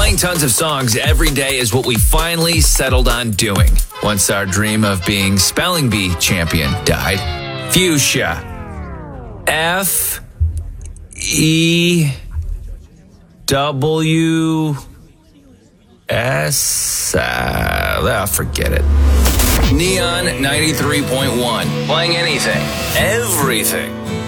Playing tons of songs every day is what we finally settled on doing once our dream of being spelling bee champion died. Fuchsia. F-E-W-S. Forget it. Neon 93.1. Playing anything, everything.